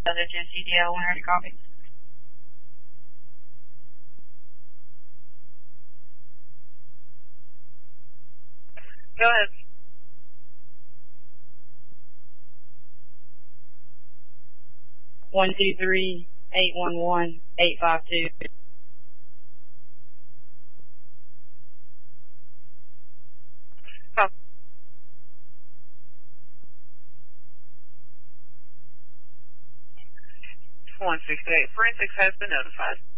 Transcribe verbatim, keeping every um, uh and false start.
Other Gen C D L, one ready copy. Go ahead. One two three eight one one eight five two. one six eight. Forensics has been notified.